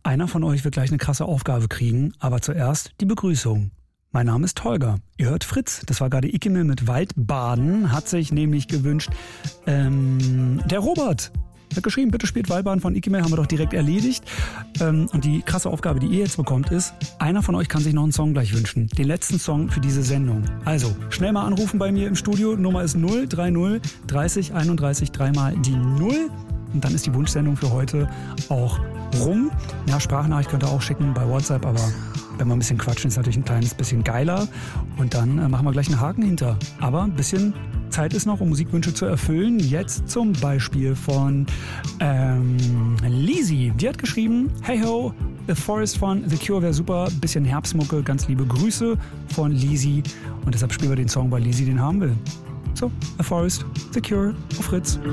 Einer von euch wird gleich eine krasse Aufgabe kriegen, aber zuerst die Begrüßung. Mein Name ist Holger. Ihr hört Fritz. Das war gerade Ikemel mit Waldbaden. Hat sich nämlich gewünscht, der Robert hat geschrieben, bitte spielt Waldbaden von Ikemel, haben wir doch direkt erledigt. Und die krasse Aufgabe, die ihr jetzt bekommt, ist, einer von euch kann sich noch einen Song gleich wünschen. Den letzten Song für diese Sendung. Also, schnell mal anrufen bei mir im Studio. Nummer ist 030 30 31 3 die 0. Und dann ist die Wunschsendung für heute auch rum. Ja, Sprachnachricht könnt ihr auch schicken bei WhatsApp, aber wenn wir ein bisschen quatschen, ist natürlich ein kleines bisschen geiler. Und dann machen wir gleich einen Haken hinter. Aber ein bisschen Zeit ist noch, um Musikwünsche zu erfüllen. Jetzt zum Beispiel von Lizzy. Die hat geschrieben, hey ho, The Forest von The Cure wäre super. Bisschen Herbstmucke, ganz liebe Grüße von Lizzy. Und deshalb spielen wir den Song, weil Lizzy den haben will. So, The Forest, The Cure auf Fritz.